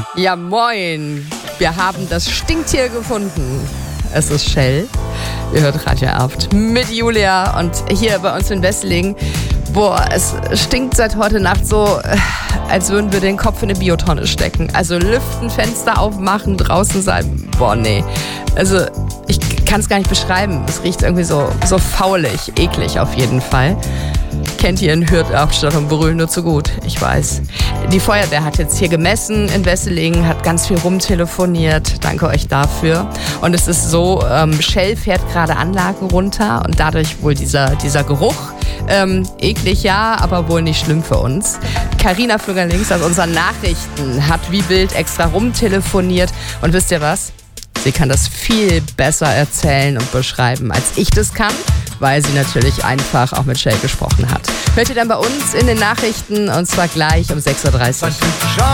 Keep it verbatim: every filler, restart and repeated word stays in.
Ja, moin. Wir haben das Stinktier gefunden. Es ist Shell. Ihr hört Radio Erft mit Julia und hier bei uns in Wesseling. Boah, es stinkt seit heute Nacht so, als würden wir den Kopf in eine Biotonne stecken. Also lüften, Fenster aufmachen, draußen sein. Boah, nee. Also ich kann es gar nicht beschreiben. Es riecht irgendwie so, so faulig, eklig auf jeden Fall. Kennt ihr in Hürth, Erftstadt und Brühl nur zu gut, ich weiß. Die Feuerwehr hat jetzt hier gemessen in Wesseling, hat ganz viel rumtelefoniert. Danke euch dafür. Und es ist so, ähm, Shell fährt gerade Anlagen runter und dadurch wohl dieser, dieser Geruch. Ähm, eklig ja, aber wohl nicht schlimm für uns. Carina Flünger-Links aus unseren Nachrichten hat wie wild extra rumtelefoniert. Und wisst ihr was? Sie kann das viel besser erzählen und beschreiben, als ich das kann, weil sie natürlich einfach auch mit Shell gesprochen hat. Hört ihr dann bei uns in den Nachrichten und zwar gleich um sechs Uhr dreißig.